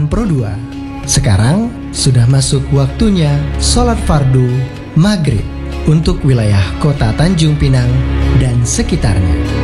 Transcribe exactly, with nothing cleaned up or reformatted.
Pelayanan Pro dua. Sekarang sudah masuk waktunya sholat fardu maghrib untuk wilayah kota Tanjung Pinang dan sekitarnya.